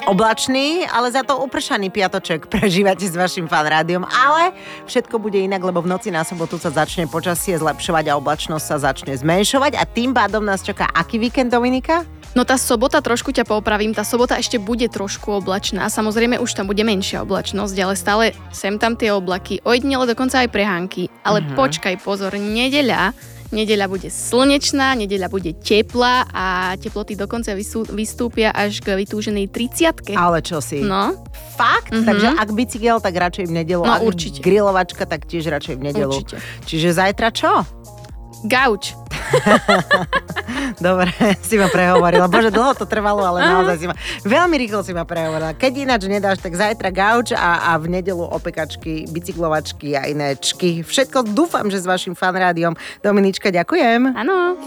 oblačný, ale za to upršaný piatoček prežívate s vašim Fan rádiom, ale všetko bude inak, lebo v noci na sobotu sa začne počasie zlepšovať a oblačnosť sa začne zmenšovať a tým pádom nás čaká aký víkend, Dominika? No tá sobota, trošku ťa popravím, tá sobota ešte bude trošku oblačná. Samozrejme už tam bude menšia oblačnosť, ale stále sem tam tie oblaky, ojedinele dokonca aj prehánky. Ale počkaj, pozor, nedeľa bude slnečná, nedeľa bude teplá a teploty dokonca vystúpia až k vytúženej 30-ke. Ale čo si? No. Fakt? Takže ak bicykel, tak radšej v nedeľu. No ak určite. Grilovačka, tak tiež radšej v nedeľu. Určite. Čiže zajtra čo? Gauč. Dobre, si ma prehovorila. Bože, dlho to trvalo, ale naozaj si ma... Veľmi rýchlo si ma prehovorila. Keď ináč nedáš, tak zajtra gauč a v nedeľu opekačky, bicyklovačky a iné čky. Všetko dúfam, že s vašim Fan rádiom. Dominička, ďakujem. Áno.